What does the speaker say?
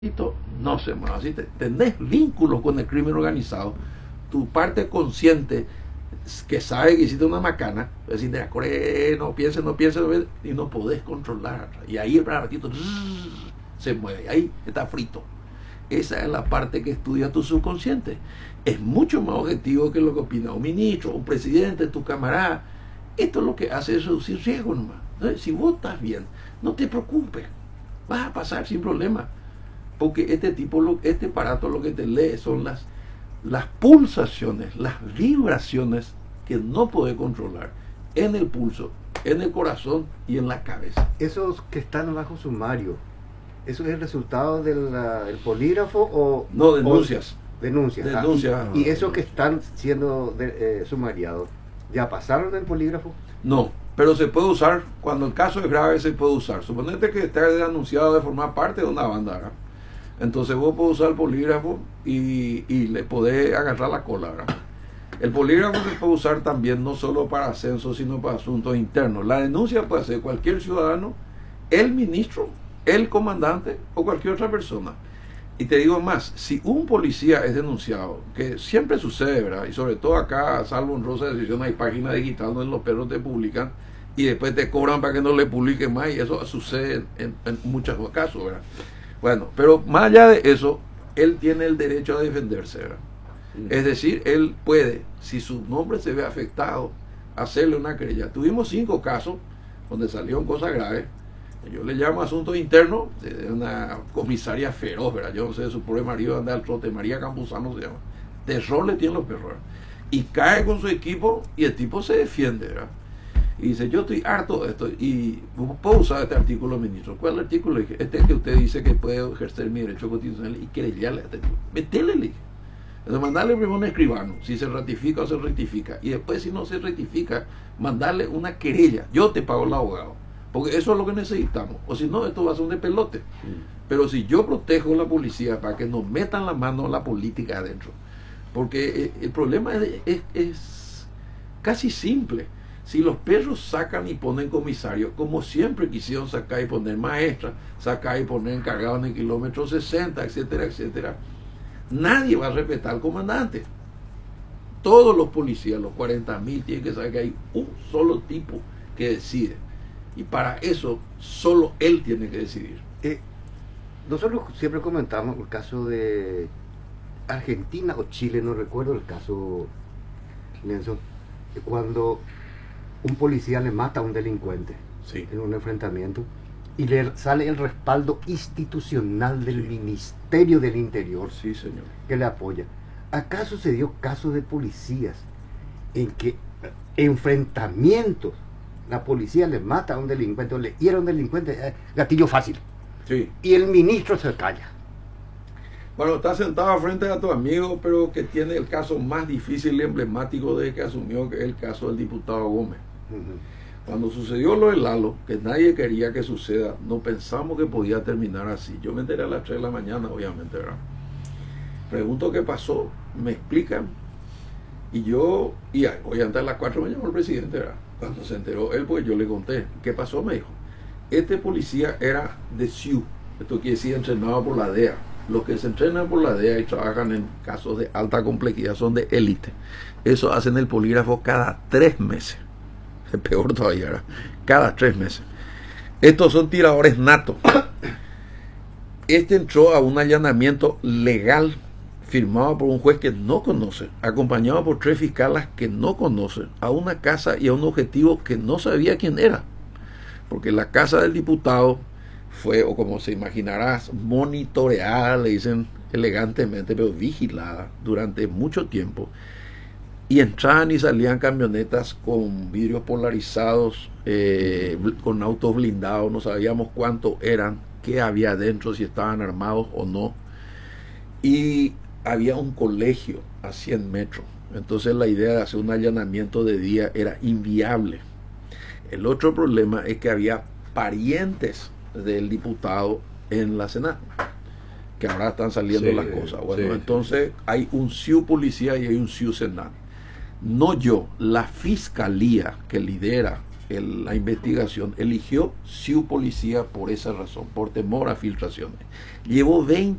no se mueva. Si tenés vínculos con el crimen organizado, tu parte consciente que sabe que hiciste una macana, decir, no pienses, y no podés controlar. Y ahí el ratito se mueve, ahí está frito. Esa es la parte que estudia tu subconsciente. Es mucho más objetivo que lo que opina un ministro, un presidente, tu camarada. Esto es lo que hace es reducir riesgo nomás. Entonces, si vos estás bien, no te preocupes, vas a pasar sin problema. Porque este aparato lo que te lee son las pulsaciones, las vibraciones que no puede controlar en el pulso, en el corazón y en la cabeza. Esos que están bajo sumario, ¿eso es el resultado del polígrafo o...? No, denuncias. Denuncias. Y esos que están siendo sumariados, ¿ya pasaron del polígrafo? No, pero se puede usar, cuando el caso es grave se puede usar. Suponete que está denunciado de formar parte de una banda, ¿verdad? Entonces vos podés usar el polígrafo y le podés agarrar la cola, ¿verdad? El polígrafo se puede usar también no solo para ascensos, sino para asuntos internos. La denuncia puede hacer cualquier ciudadano, el ministro, el comandante o cualquier otra persona. Y te digo más, si un policía es denunciado, que siempre sucede, ¿verdad? Y sobre todo acá, salvo honrosa decisión, hay páginas digitales donde los perros te publican y después te cobran para que no le publiquen más, y eso sucede en muchos casos, ¿verdad? Bueno, pero más allá de eso, él tiene el derecho a defenderse, ¿verdad? Es decir, él puede, si su nombre se ve afectado, hacerle una querella. Tuvimos 5 casos donde salieron cosas graves. Yo le llamo asuntos internos de una comisaria feroz, ¿verdad? Yo no sé, su pobre marido anda al trote, María Campuzano se llama. Terror le tienen los perros, ¿verdad? Y cae con su equipo y el tipo se defiende, ¿verdad? Y dice, yo estoy harto de esto y puedo usar este artículo, ministro. ¿Cuál artículo? Le dije, este que usted dice que puedo ejercer mi derecho constitucional y querellarle a este tipo. Metele, le dije. Entonces, mandarle primero un escribano, si se ratifica o se rectifica. Y después, si no se rectifica, mandarle una querella. Yo te pago el abogado. Porque eso es lo que necesitamos. O si no, esto va a ser un despelote. Pero si yo protejo a la policía para que nos metan la mano a la política adentro. Porque el problema es casi simple. Si los perros sacan y ponen comisario, como siempre quisieron sacar y poner maestra, sacar y poner encargado en el kilómetro 60, etcétera, etcétera, nadie va a respetar al comandante. Todos los policías, los 40.000, tienen que saber que hay un solo tipo que decide. Y para eso, solo él tiene que decidir. Nosotros siempre comentamos el caso de Argentina o Chile, no recuerdo el caso, Nelson, cuando un policía le mata a un delincuente, sí, en un enfrentamiento, y le sale el respaldo institucional del, sí, Ministerio del Interior, sí, señor, que le apoya. Acá sucedió casos de policías en que enfrentamientos, la policía le mata a un delincuente o le hiera a un delincuente, gatillo fácil, sí, y el ministro se calla. Bueno, está sentado frente a tu amigo, pero que tiene el caso más difícil y emblemático desde que asumió, que es el caso del diputado Gómez. Cuando sucedió lo del Lalo, que nadie quería que suceda, no pensamos que podía terminar así. Yo me enteré a las 3 de la mañana, obviamente, ¿verdad? Pregunto qué pasó, me explican, y obviamente a las 4 me llamó el presidente, ¿verdad? Cuando se enteró él, pues yo le conté, ¿qué pasó? Me dijo, este policía era de SIU, esto quiere decir entrenado por la DEA. Los que se entrenan por la DEA y trabajan en casos de alta complejidad son de élite. Eso hacen el polígrafo cada 3 meses. Es peor todavía, ¿verdad? Cada 3 meses. Estos son tiradores natos. Este entró a un allanamiento legal firmado por un juez que no conoce, acompañado por 3 fiscales que no conocen, a una casa y a un objetivo que no sabía quién era. Porque la casa del diputado fue, o como se imaginarás, monitoreada, le dicen elegantemente, pero vigilada durante mucho tiempo. Y entraban y salían camionetas con vidrios polarizados, con autos blindados, no sabíamos cuántos eran, qué había adentro, si estaban armados o no. Y había un colegio a 100 metros. Entonces la idea de hacer un allanamiento de día era inviable. El otro problema es que había parientes del diputado en la Senada, que ahora están saliendo, sí, las cosas. Bueno, sí, entonces hay un SIU policía y hay un SIU Senado. No yo, la fiscalía que lidera la investigación eligió Ciu Policía por esa razón, por temor a filtraciones. Llevó 20